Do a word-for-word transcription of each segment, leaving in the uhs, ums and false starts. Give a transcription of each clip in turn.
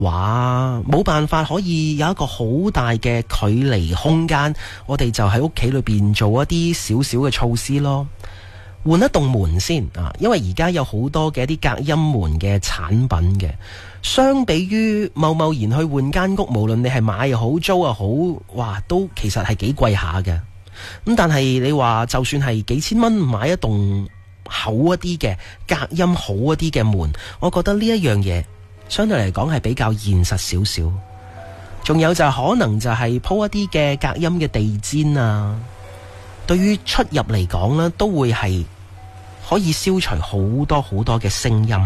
話冇辦法可以有一個好大嘅距離空間，我哋就喺屋企裏邊做一啲少少嘅措施咯。換一棟門先啊，因為而家有好多嘅一啲隔音門嘅產品嘅，相比於貿貿然去換間屋，無論你係買又好租又好，哇，都其實係幾貴下嘅。咁但係你話就算係幾千蚊買一棟厚一啲嘅隔音好一啲嘅門，我覺得呢一樣嘢相對嚟講係比較現實少少。仲有就可能就係鋪一啲嘅隔音嘅地氈啊，對於出入嚟講呢，都會係可以消除好多好多嘅聲音。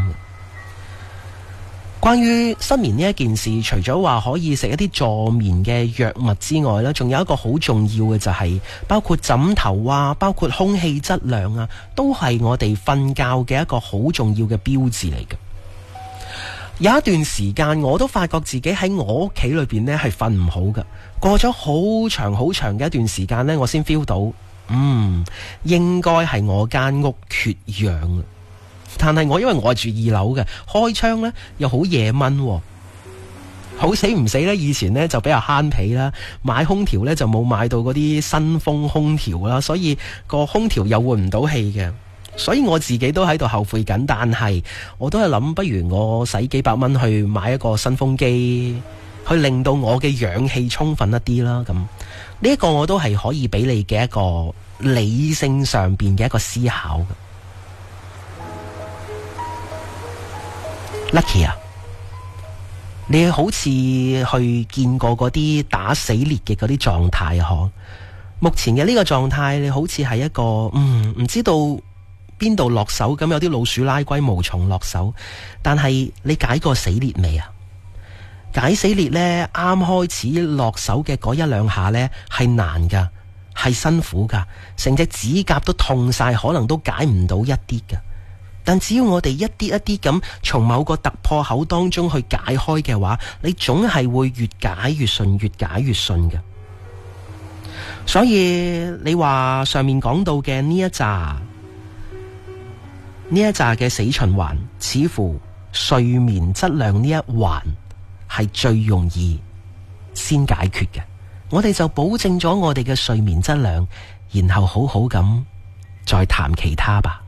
關於失眠呢一件事，除咗話可以食一啲助眠嘅藥物之外呢，仲有一個好重要嘅就係包括枕頭啊，包括空氣質量啊，都係我哋瞓覺嘅一個好重要嘅標誌嚟嘅。有一段時間我都發覺自己喺我屋企裏邊呢係瞓唔好嘅，過咗好長好長嘅一段時間呢，我先 feel 到，嗯，應該係我間屋缺氧。但係我因為我係住二樓嘅，開窗呢又好夜蚊，好死唔死呢，以前呢就比較慳皮啦，買空調呢就冇買到嗰啲新風空調啦，所以個空調又換唔到氣嘅，所以我自己都喺度後悔緊。但係我都係諗，不如我使幾百蚊去買一個新風機，去令到我嘅氧氣充分一啲啦。咁呢一個我都係可以俾你嘅一個理性上邊嘅一個思考嘅。Lucky 啊，你好似去見過嗰啲打死獵嘅嗰啲狀態啊？目前嘅呢個狀態，你好似係一個嗯唔知道邊度落手咁，有啲老鼠拉龜無從落手。但係你解過死獵未啊？解死獵呢，啱開始落手嘅嗰一兩下呢，係難噶，係辛苦噶，成隻指甲都痛晒，可能都解唔到一啲噶。但只要我哋一啲一啲咁從某個突破口當中去解開嘅話，你總係會越解越順，越解越順嘅。所以你話上面講到嘅呢一紮呢一紮嘅死循環，似乎睡眠質量呢一環係最容易先解決嘅。我哋就保證咗我哋嘅睡眠質量，然後好好咁再談其他吧。